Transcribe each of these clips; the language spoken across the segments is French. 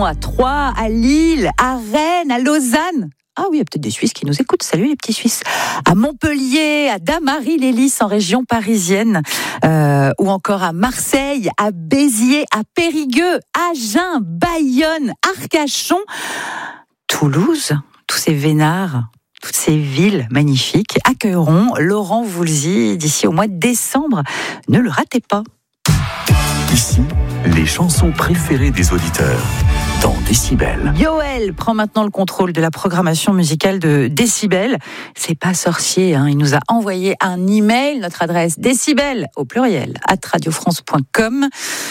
Lyon, à Troyes, à Lille, à Rennes, à Lausanne. Ah oui, il y a peut-être des Suisses qui nous écoutent. Salut les petits Suisses. À Montpellier, à Damary-les-Lys en région parisienne, ou encore à Marseille, à Béziers, à Périgueux, Agen, Bayonne, Arcachon, Toulouse. Tous ces vénards, toutes ces villes magnifiques accueilleront Laurent Voulzy d'ici au mois de décembre. Ne le ratez pas. Ici, les chansons préférées des auditeurs. Dans Décibel. Yoël prend maintenant le contrôle de la programmation musicale de Décibel. C'est pas sorcier, hein. Il nous a envoyé un email, notre adresse décibel au pluriel @radiofrance.com.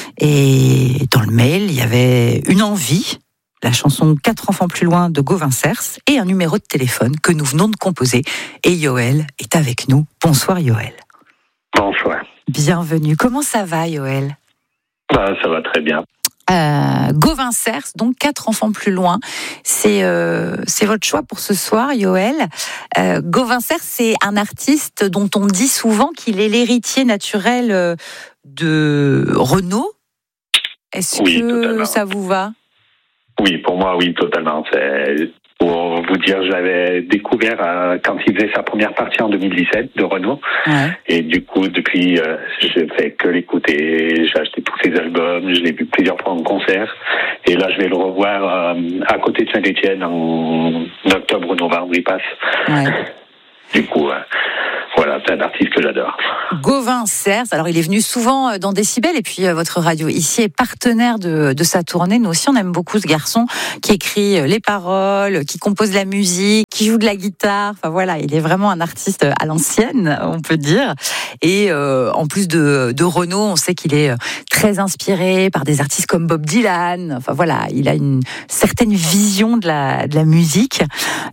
Et dans le mail, il y avait une envie, la chanson 4 enfants plus loin de Gauvin Cers et un numéro de téléphone que nous venons de composer. Et Yoël est avec nous. Bonsoir Yoël. Bonsoir. Bienvenue. Comment ça va Yoël ? Ça va très bien. Gauvin Cers, donc 4 enfants plus loin. C'est votre choix pour ce soir, Yoël. Gauvin Cers, c'est un artiste dont on dit souvent qu'il est l'héritier naturel de Renaud. Est-ce que totalement. Ça vous va ? Oui, pour moi, oui, totalement. Pour vous dire, je l'avais découvert quand il faisait sa première partie en 2017 de Renaud. Ouais. Et du coup, depuis, je fais que l'écouter. J'ai acheté tous ses albums, je l'ai vu plusieurs fois en concert. Et là, je vais le revoir à côté de Saint-Étienne en octobre ou novembre, il passe. Ouais. Du coup, voilà, c'est un artiste que j'adore. Gauvin Cers, alors il est venu souvent dans Décibel et puis votre radio ici est partenaire de sa tournée. Nous aussi on aime beaucoup ce garçon qui écrit les paroles, qui compose la musique, qui joue de la guitare. Enfin voilà, il est vraiment un artiste à l'ancienne, on peut dire. Et en plus de Renaud, on sait qu'il est très inspiré par des artistes comme Bob Dylan. Enfin voilà, il a une certaine vision de la musique.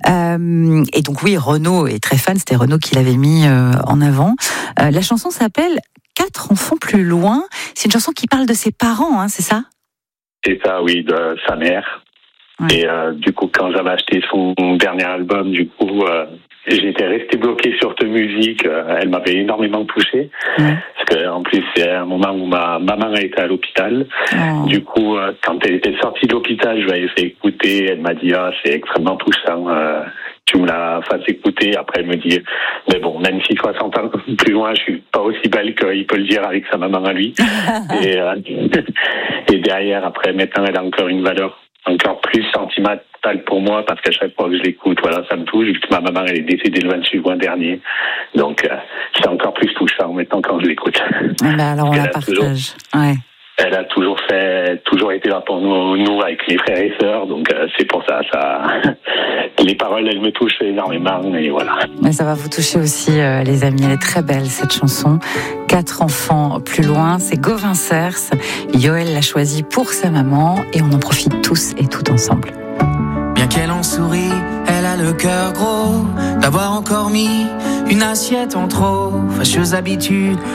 Et donc oui, Renaud est très fan, c'était Renaud qui l'avait mis en avant. La chanson s'appelle 4 enfants plus loin. C'est une chanson qui parle de ses parents, hein, c'est ça ? C'est ça, oui, de sa mère. Ouais. Et du coup, quand j'avais acheté son dernier album, du coup, j'étais resté bloqué sur cette musique. Elle m'avait énormément touché. Ouais. Parce qu'en plus, c'est un moment où ma maman a été à l'hôpital. Oh. Du coup, quand elle était sortie de l'hôpital, je lui avais fait écouter. Elle m'a dit, c'est extrêmement touchant. Tu me la fasses écouter. Après, elle me dit, mais bon, même si 60 ans plus loin, je suis pas aussi belle qu'il peut le dire avec sa maman à lui. Et derrière, après, maintenant, elle a encore une valeur encore plus sentimentale pour moi, parce qu'à chaque fois que je l'écoute, voilà, ça me touche. Vu que ma maman, elle est décédée le 28 juin dernier. Donc, c'est encore plus touchant maintenant quand je l'écoute. Alors, on la partage. Ouais. Elle a toujours été là pour nous avec les frères et sœurs, donc c'est pour ça, les paroles, elles me touchent énormément, et voilà. Mais ça va vous toucher aussi, les amis, elle est très belle, cette chanson. 4 enfants plus loin, c'est Gauvin Cers. Yoël l'a choisi pour sa maman, et on en profite tous et toutes ensemble. Bien qu'elle en sourit, elle a le cœur gros, d'avoir encore mis une assiette en trop, fâcheuse habitude